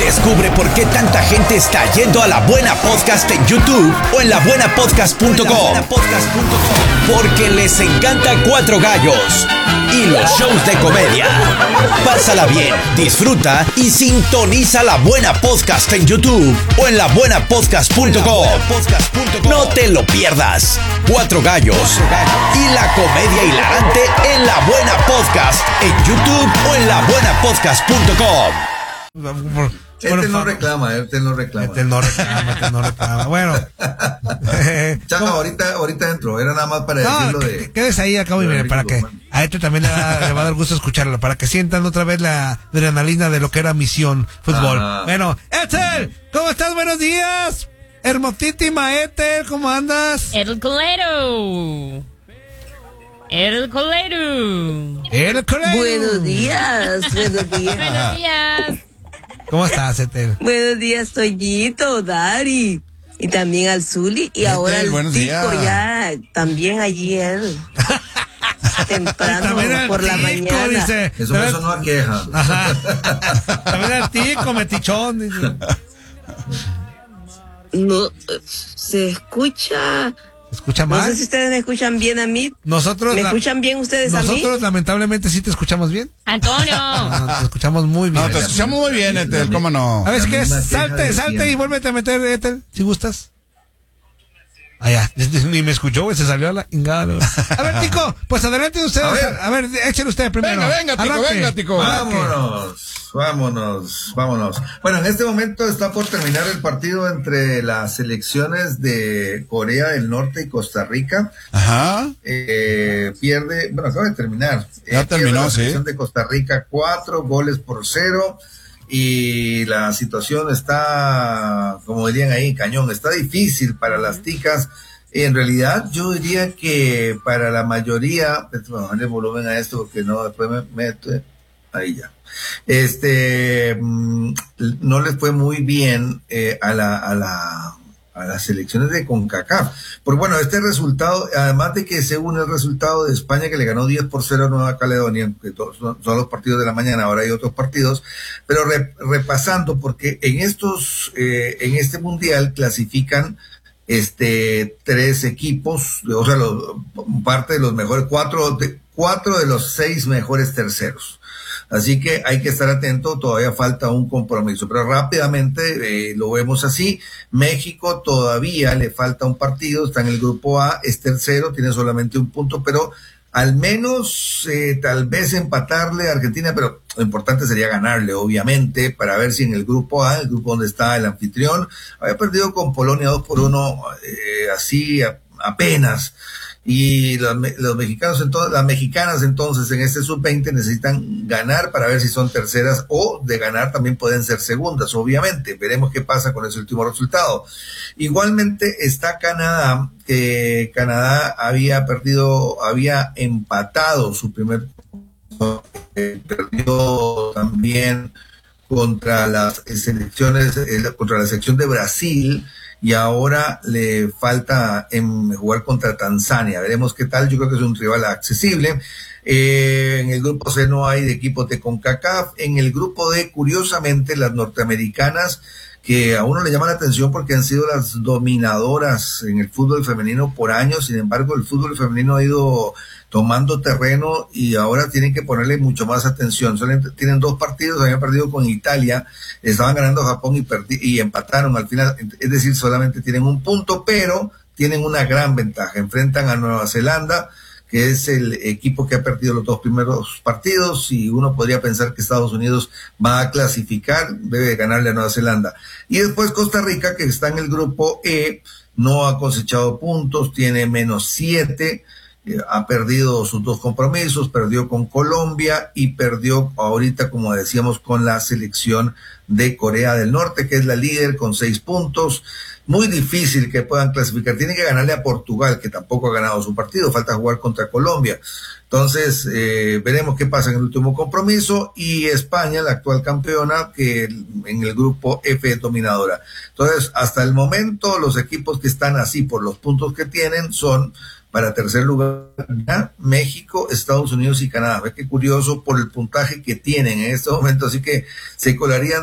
Descubre por qué tanta gente está yendo a La Buena Podcast en YouTube o en labuenapodcast.com. Porque les encanta Cuatro Gallos y los shows de comedia. Pásala bien, disfruta y sintoniza La Buena Podcast en YouTube o en labuenapodcast.com. No te lo pierdas. Cuatro Gallos y la comedia hilarante en La Buena Podcast en YouTube o en labuenapodcast.com. Este no reclama. Bueno. Chaca, ahorita entro. Era nada más para decirlo de... Quédese ahí acabo y mire, para que a este también le va a dar gusto escucharlo, para que sientan otra vez la adrenalina de lo que era Misión Fútbol. Bueno, Ethel, ¿cómo estás? Buenos días. Hermosísima Ethel, ¿cómo andas? El colero. Buenos días. Buenos días. ¿Cómo estás, Ethel? Buenos días, Toñito, Dari. Y también al Zuli. Y ahora al Tico, ya. También allí él. Temprano, por la mañana. Dice, eso me sonó a queja. Ajá. También al Tico, metichón. Dice. No, se escucha... ¿Escucha mal? No sé si ustedes me escuchan bien a mí. ¿Me escuchan bien ustedes a mí? Nosotros lamentablemente sí te escuchamos bien. Antonio. Te escuchamos muy bien. No, te escuchamos muy bien, Ethel, ¿cómo no? A ver, ¿qué es? Salte y vuélvete a meter, Ethel, si gustas. Ya, ni me escuchó, güey, se salió a la ingada. A ver, Tico, pues adelante usted. A ver, échale usted primero. Venga, Tico. Vámonos. Bueno, en este momento está por terminar el partido entre las selecciones de Corea del Norte y Costa Rica. Ajá. Acaba de terminar. Ya terminó, la sí. selección de Costa Rica 4-0. Y la situación está, como dirían ahí, cañón, está difícil para las ticas. En realidad, yo diría que para la mayoría, bajarle el volumen a esto porque no, después me meto, ahí ya. No les fue muy bien a las selecciones de CONCACAF. Porque bueno, este resultado, además de que según el resultado de España que le ganó 10-0 a Nueva Caledonia, que son los partidos de la mañana, ahora hay otros partidos, pero repasando, porque en este mundial clasifican 3 equipos, o sea, parte de los mejores, 4 de los 6 mejores terceros. Así que hay que estar atento, todavía falta un compromiso, pero rápidamente lo vemos así. México todavía le falta un partido, está en el grupo A, es tercero, tiene solamente un punto, pero al menos tal vez empatarle a Argentina, pero lo importante sería ganarle, obviamente, para ver si en el grupo A, el grupo donde está el anfitrión, había perdido con Polonia 2-1, así apenas. Y los mexicanos, las mexicanas entonces en este sub-20 necesitan ganar para ver si son terceras, o de ganar también pueden ser segundas, obviamente. Veremos qué pasa con ese último resultado. Igualmente está Canadá, que Canadá había empatado su primer, perdió también contra las selecciones, contra la selección de Brasil, y ahora le falta jugar contra Tanzania. Veremos qué tal. Yo creo que es un rival accesible. En el grupo C no hay de equipos de CONCACAF. En el grupo D, curiosamente, las norteamericanas, que a uno le llama la atención porque han sido las dominadoras en el fútbol femenino por años. Sin embargo, el fútbol femenino ha ido tomando terreno y ahora tienen que ponerle mucho más atención. Tienen 2 partidos, habían perdido con Italia, estaban ganando Japón y empataron al final. Es decir, solamente tienen un punto, pero tienen una gran ventaja. Enfrentan a Nueva Zelanda, que es el equipo que ha perdido los 2 primeros partidos, y uno podría pensar que Estados Unidos va a clasificar, debe ganarle a Nueva Zelanda. Y después Costa Rica, que está en el grupo E, no ha cosechado puntos, tiene -7, ha perdido sus 2 compromisos, perdió con Colombia y perdió ahorita, como decíamos, con la selección de Corea del Norte, que es la líder con 6 puntos. Muy difícil que puedan clasificar. Tiene que ganarle a Portugal, que tampoco ha ganado su partido. Falta jugar contra Colombia. Entonces, veremos qué pasa en el último compromiso. Y España, la actual campeona, que en el grupo F es dominadora. Entonces, hasta el momento, los equipos que están así por los puntos que tienen son, para tercer lugar, México, Estados Unidos y Canadá. Ve qué curioso por el puntaje que tienen en este momento. Así que se colarían